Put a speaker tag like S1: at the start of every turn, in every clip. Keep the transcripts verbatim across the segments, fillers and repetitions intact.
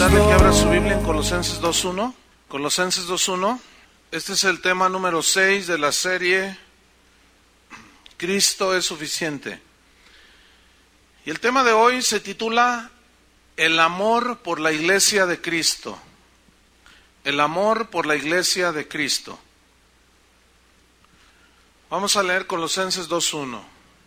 S1: Darle que abra su Biblia en Colosenses dos uno. Colosenses dos uno. Este es el tema número seis de la serie Cristo es suficiente. Y el tema de hoy se titula El amor por la iglesia de Cristo. El amor por la iglesia de Cristo. Vamos a leer Colosenses dos uno.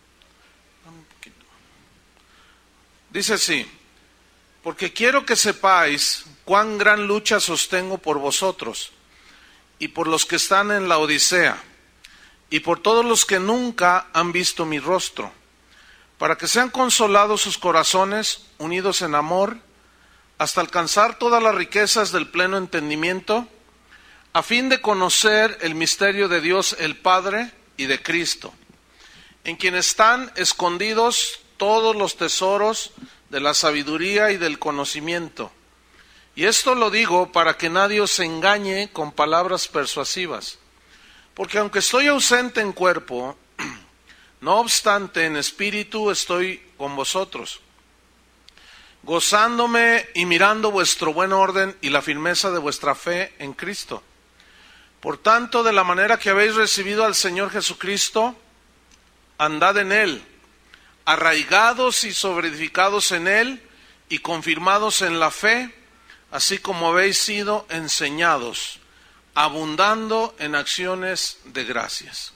S1: Dice así: porque quiero que sepáis cuán gran lucha sostengo por vosotros y por los que están en la Odisea y por todos los que nunca han visto mi rostro, para que sean consolados sus corazones, unidos en amor, hasta alcanzar todas las riquezas del pleno entendimiento, a fin de conocer el misterio de Dios el Padre y de Cristo, en quien están escondidos todos los tesoros de la sabiduría y del conocimiento. Y esto lo digo para que nadie os engañe con palabras persuasivas. Porque aunque estoy ausente en cuerpo, no obstante en espíritu estoy con vosotros, gozándome y mirando vuestro buen orden y la firmeza de vuestra fe en Cristo. Por tanto, de la manera que habéis recibido al Señor Jesucristo, andad en Él, arraigados y sobreedificados en Él y confirmados en la fe, así como habéis sido enseñados, abundando en acciones de gracias.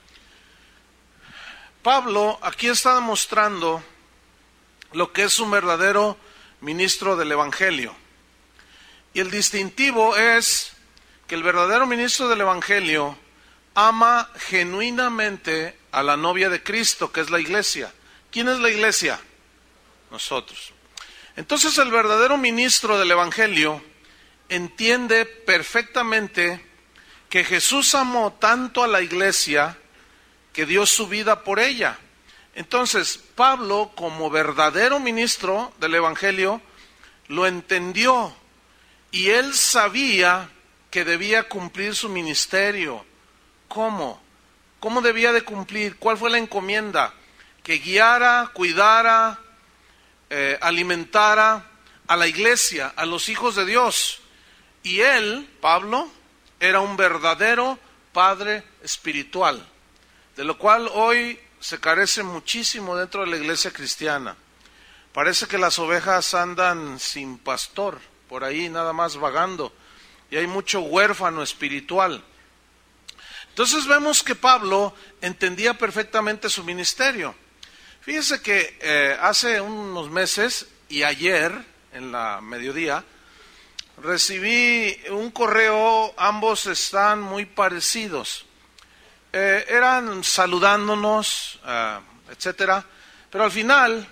S1: Pablo aquí está demostrando lo que es un verdadero ministro del Evangelio. Y el distintivo es que el verdadero ministro del Evangelio ama genuinamente a la novia de Cristo, que es la iglesia. ¿Quién es la iglesia? Nosotros. Entonces el verdadero ministro del Evangelio entiende perfectamente que Jesús amó tanto a la iglesia que dio su vida por ella. Entonces Pablo, como verdadero ministro del Evangelio, lo entendió y él sabía que debía cumplir su ministerio. ¿Cómo? ¿Cómo debía de cumplir? ¿Cuál fue la encomienda? Que guiara, cuidara, eh, alimentara a la iglesia, a los hijos de Dios. Y él, Pablo, era un verdadero padre espiritual, de lo cual hoy se carece muchísimo dentro de la iglesia cristiana. Parece que las ovejas andan sin pastor, por ahí nada más vagando, y hay mucho huérfano espiritual. Entonces vemos que Pablo entendía perfectamente su ministerio. Fíjense que eh, hace unos meses y ayer, en la mediodía, recibí un correo, ambos están muy parecidos. Eh, eran saludándonos, uh, etcétera, pero al final,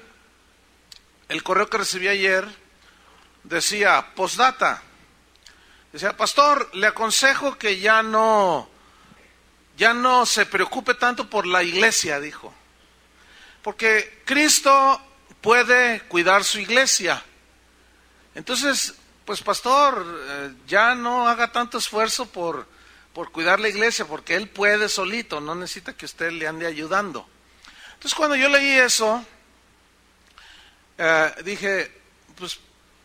S1: el correo que recibí ayer decía, postdata, decía, pastor, le aconsejo que ya no, ya no se preocupe tanto por la iglesia, dijo. Porque Cristo puede cuidar su iglesia. Entonces, pues pastor, eh, ya no haga tanto esfuerzo por, por cuidar la iglesia, porque Él puede solito, no necesita que usted le ande ayudando. Entonces cuando yo leí eso, eh, dije, pues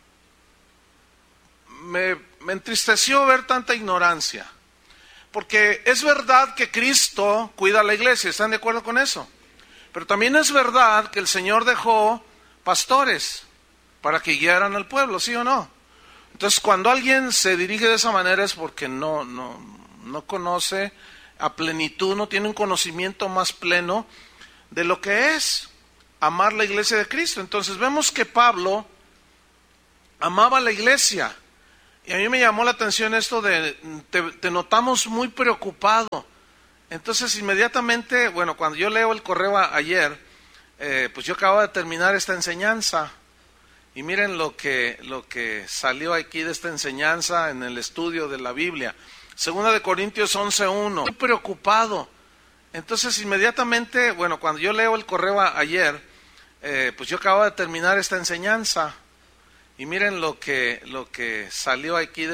S1: me, me entristeció ver tanta ignorancia. Porque es verdad que Cristo cuida la iglesia, ¿están de acuerdo con eso? Pero también es verdad que el Señor dejó pastores para que guiaran al pueblo, ¿sí o no? Entonces, cuando alguien se dirige de esa manera es porque no, no, no conoce a plenitud, no tiene un conocimiento más pleno de lo que es amar la iglesia de Cristo. Entonces, vemos que Pablo amaba la iglesia. Y a mí me llamó la atención esto de, te, te notamos muy preocupado. Entonces inmediatamente, bueno, cuando yo leo el correo a, ayer, eh, pues yo acabo de terminar esta enseñanza. Y miren lo que, lo que salió aquí de esta enseñanza en el estudio de la Biblia. Segunda de Corintios once uno. Muy preocupado. Entonces inmediatamente, bueno, cuando yo leo el correo a, ayer, eh, pues yo acabo de terminar esta enseñanza. Y miren lo que, lo que salió aquí de